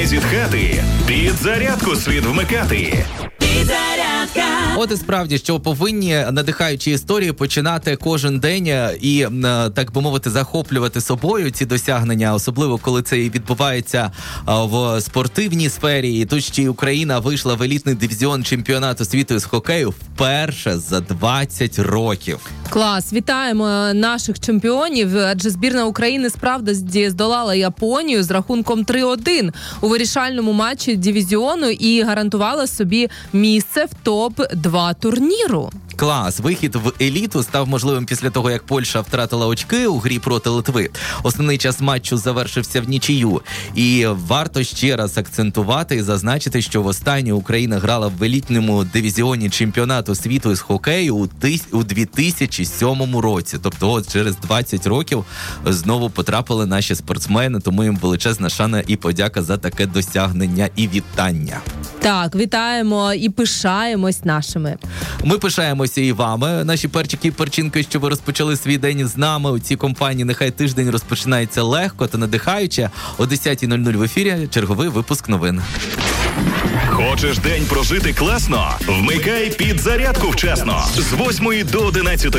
не зітхати, підзарядку слід вмикати. От і справді, що повинні надихаючі історії починати кожен день і, так би мовити, захоплювати собою ці досягнення, особливо коли це відбувається в спортивній сфері. І тут ще й Україна вийшла в елітний дивізіон чемпіонату світу з хокею вперше за 20 років. Клас, вітаємо наших чемпіонів, адже збірна України справді здолала Японію з рахунком 3-1 у вирішальному матчі дивізіону і гарантувала собі місце в топ-2 турніру. Клас. Вихід в еліту став можливим після того, як Польща втратила очки у грі проти Литви. Основний час матчу завершився в нічию. І варто ще раз акцентувати і зазначити, що востаннє Україна грала в елітному дивізіоні чемпіонату світу з хокею у 2007 році. Тобто от через 20 років знову потрапили наші спортсмени, тому їм величезна шана і подяка за таке досягнення і вітання. Так, вітаємо і пишаємось нашими. Ми пишаємося і вами, наші перчики і перчинки, що ви розпочали свій день з нами у цій компанії. Нехай тиждень розпочинається легко та надихаюче. О 10:00 в ефірі черговий випуск новин. Хочеш день прожити класно? Вмикай підзарядку вчасно з 8 до 11